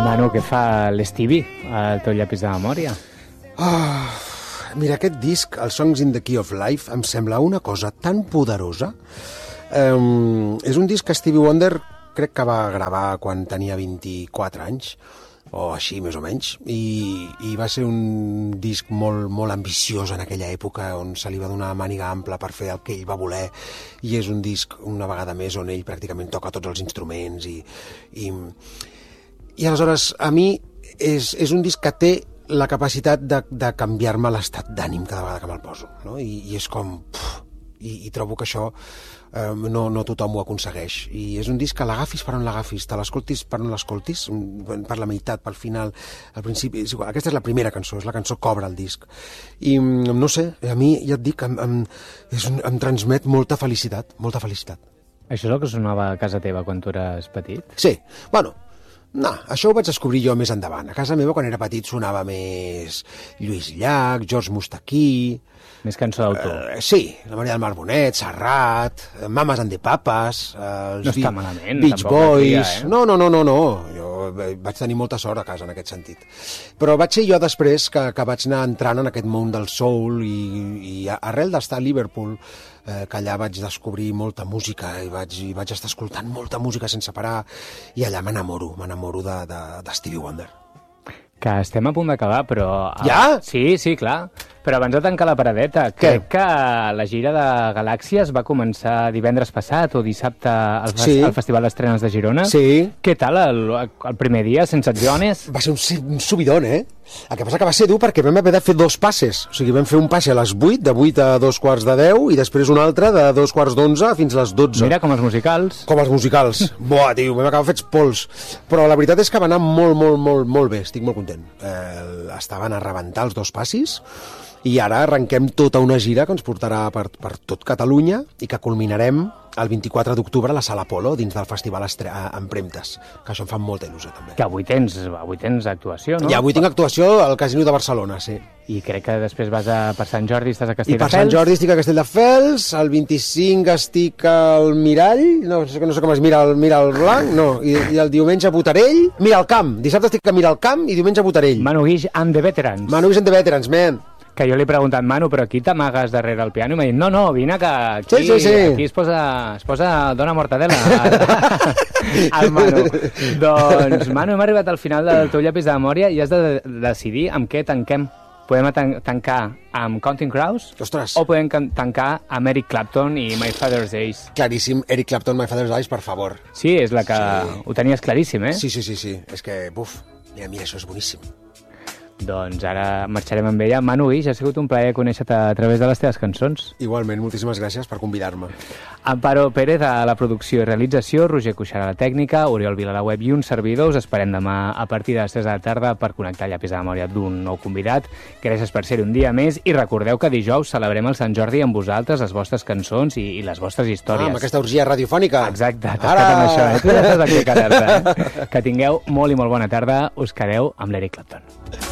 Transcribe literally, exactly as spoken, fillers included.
Manu, què fa l'Stevie al teu llapis de memòria? Oh, mira, aquest disc, el Songs in the Key of Life, em sembla una cosa tan poderosa. Um, és un disc que Stevie Wonder crec que va gravar quan tenia vint-i-quatre anys, o així, més o menys, i, i va ser un disc molt, molt ambiciós en aquella època, on se li va donar màniga ampla per fer el que ell va voler, i és un disc, una vegada més, on ell pràcticament toca tots els instruments, i, i, i aleshores, a mi, és, és un disc que té la capacitat de, de canviar-me l'estat d'ànim cada vegada que me'l poso, no? I, i és com... Puf, i, i trobo que això eh, no, no tothom ho aconsegueix, i és un disc que l'agafis per on l'agafis, te l'escoltis per on l'escoltis, per la meitat, pel final, al principi, és igual. Aquesta és la primera cançó, és la cançó que obre el disc, i no sé, a mi, ja et dic, em, em, és un, em transmet molta felicitat, molta felicitat. Això és el que sonava a casa teva quan tu eres petit? Sí, bueno, no, això ho vaig descobrir jo més endavant. A casa meva, quan era petit, sonava més Lluís Llach, George Mustaquí... Més cançó d'autor. Uh, sí, la Maria del Mar Bonet, Serrat, Mamas and the Papas, uh, els no està malament, Beach Boys... Dia, eh? No, no, no, no, no. Jo vaig tenir molta sort a casa en aquest sentit. Però vaig ser jo després que, que vaig anar entrant en aquest món del soul i, i arrel d'estar a Liverpool, eh, que allà vaig descobrir molta música i vaig, i vaig estar escoltant molta música sense parar, i allà m'enamoro, m'enamoro de, de, de Stevie Wonder. Que estem a punt d'acabar, però... Ja? Sí, sí, clar. Però abans de tancar la paradeta, Què? crec que la gira de Galàxies va començar divendres passat o dissabte al, fes Sí. al Festival d'Estrenes de Girona. Sí. Què tal el, el primer dia, sense et jones? Va ser un, un subidon, eh? El que passa que va ser dur perquè vam haver de fer dos passes. O sigui, vam fer un passe a les vuit, de vuit a dos quarts de deu, i després un altre de dos quarts d'onze fins a les dotze. Mira, com els musicals. Com els musicals. Buah, tio, vam acabar fets pols. Però la veritat és que va anar molt, molt, molt, molt bé. Estic molt content. Eh, estaven a rebentar els dos passis, i ara arrenquem tota una gira que ens portarà per, per tot Catalunya i que culminarem el vint-i-quatre d'octubre a la Sala Apolo, dins del Festival Estre Empremtes, que això em fa molta il·lusió, també. Que avui tens, avui tens actuació, no? I avui tinc actuació al Casino de Barcelona, sí. I crec que després vas a, per Sant Jordi, estàs a I Castelldefels. per Sant Jordi estic a Castelldefels, el vint-i-cinc estic al Mirall, no sé, no sé com es mira el, mira el blanc, no, i, i el diumenge a Botarell, mira el camp, dissabte estic a Miralcamp i diumenge a Botarell. Manu Guix and the Veterans. Manu Guix and the Veterans, man. Que jo li he preguntat, Manu, però aquí t'amagues darrere el piano? I m'ha dit, no, no, vine que aquí, Sí, sí, sí. aquí es posa, es posa dona mortadela al Manu. Doncs, Manu, hem arribat al final del teu llapis de memòria i has de decidir amb què tanquem. Podem tan tancar amb Counting Crows? Ostres. O podem tancar amb Eric Clapton i My Father's Days? Claríssim, Eric Clapton, My Father's Eyes, per favor. Sí, és la que Sí. ho tenies claríssim, eh? Sí, sí, sí, sí, és que, buf, mira, mira, això és boníssim. Doncs ara marxarem amb ella. Manu Guix, ha sigut un plaer conèixer-te a través de les teves cançons. Igualment, moltíssimes gràcies per convidar-me. Amparo Pérez a la producció i realització, Roger Cuixart a la tècnica, Oriol Vila a la web i un servidor. Us esperem demà a partir de les tres de la tarda per connectar llapis de memòria d'un nou convidat. Gràcies per ser un dia més i recordeu que dijous celebrem el Sant Jordi amb vosaltres, les vostres cançons i, i les vostres històries. Ah, amb aquesta orgia radiofònica. Exacte, t'has Ara! quedat amb això, eh? Tu ja estàs aquí a casa, eh? Que tingueu molt i molt bona tarda. Us quedeu amb l'Eric Clapton.